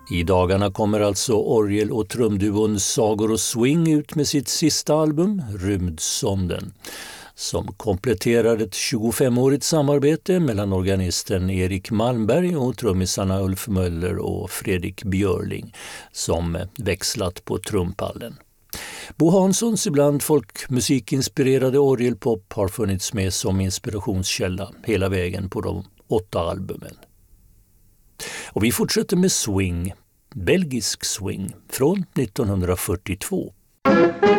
I dagarna kommer alltså orgel- och trumduon Sagor och Swing ut med sitt sista album, Rymdsonden, som kompletterar ett 25-årigt samarbete mellan organisten Erik Malmberg och trummisarna Ulf Möller och Fredrik Björling som växlat på trumpallen. Bo Hanssons ibland folkmusikinspirerade orgelpop har funnits med som inspirationskälla hela vägen på de 8 albumen. Och vi fortsätter med swing, belgisk swing från 1942.